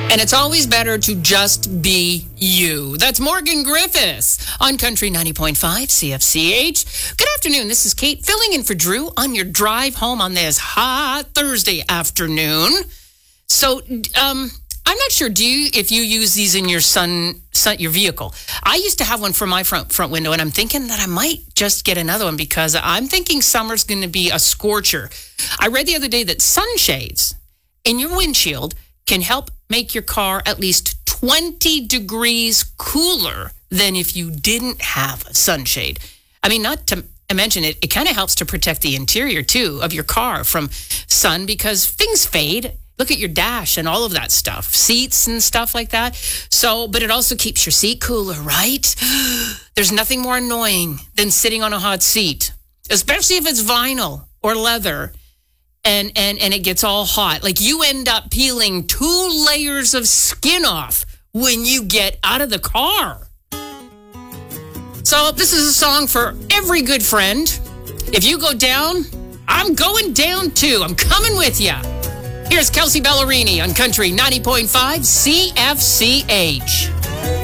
And it's always better to just be you. That's Morgan Griffiths on Country 90.5 CFCH. Good afternoon. This is Kate filling in for Drew on your drive home on this hot Thursday afternoon. So, I'm not sure. If you use these in your your vehicle? I used to have one for my front window, and I'm thinking that I might just get another one because I'm thinking summer's going to be a scorcher. I read the other day that sunshades in your windshield can help make your car at least 20 degrees cooler than if you didn't have a sunshade. I mean, not to mention it kind of helps to protect the interior, too, of your car from sun because things fade. Look at your dash and all of that stuff, seats and stuff like that. So, but it also keeps your seat cooler, right? There's nothing more annoying than sitting on a hot seat, especially if it's vinyl or leather. And it gets all hot. Like you end up peeling 2 layers of skin off when you get out of the car. So this is a song for every good friend. If you go down, I'm going down too. I'm coming with you. Here's Kelsey Ballerini on Country 90.5 CFCH.